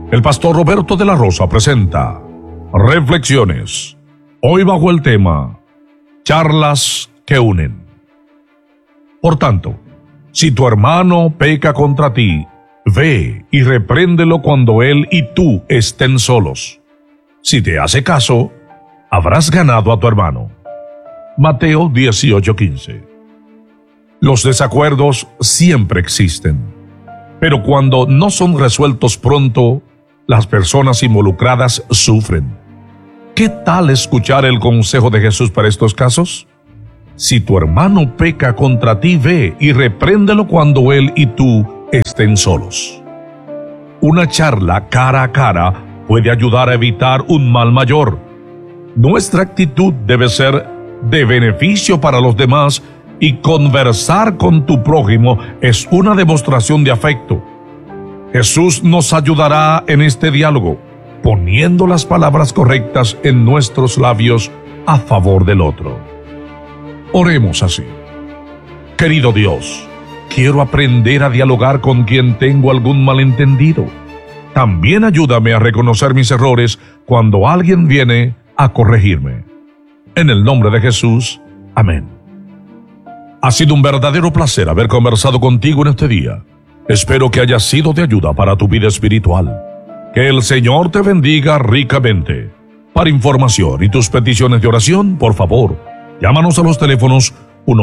El pastor Roberto de la Rosa presenta Reflexiones. Hoy bajo el tema Charlas que unen. Por tanto, si tu hermano peca contra ti, ve y repréndelo cuando él y tú estén solos. Si te hace caso, habrás ganado a tu hermano. Mateo 18:15. Los desacuerdos siempre existen, pero cuando no son resueltos pronto, las personas involucradas sufren. ¿Qué tal escuchar el consejo de Jesús para estos casos? Si tu hermano peca contra ti, ve y repréndelo cuando él y tú estén solos. Una charla cara a cara puede ayudar a evitar un mal mayor. Nuestra actitud debe ser de beneficio para los demás y conversar con tu prójimo es una demostración de afecto. Jesús nos ayudará en este diálogo, poniendo las palabras correctas en nuestros labios a favor del otro. Oremos así. Querido Dios, quiero aprender a dialogar con quien tengo algún malentendido. También ayúdame a reconocer mis errores cuando alguien viene a corregirme. En el nombre de Jesús, amén. Ha sido un verdadero placer haber conversado contigo en este día. Espero que haya sido de ayuda para tu vida espiritual. Que el Señor te bendiga ricamente. Para información y tus peticiones de oración, por favor, llámanos a los teléfonos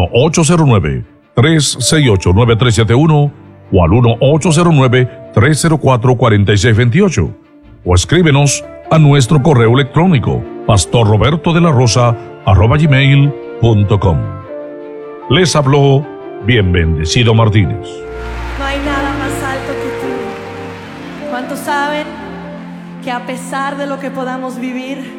1-809-368-9371 o al 1-809-304-4628 o escríbenos a nuestro correo electrónico pastorrobertodelarosa@gmail.com. Les habló Bien Bendecido Martínez. No hay nada más alto que tú. ¿Cuántos saben que a pesar de lo que podamos vivir,